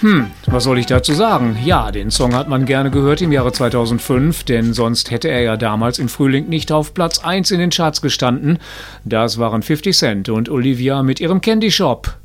Was soll ich dazu sagen? Ja, den Song hat man gerne gehört im Jahre 2005, denn sonst hätte er ja damals im Frühling nicht auf Platz 1 in den Charts gestanden. Das waren 50 Cent und Olivia mit ihrem Candy Shop.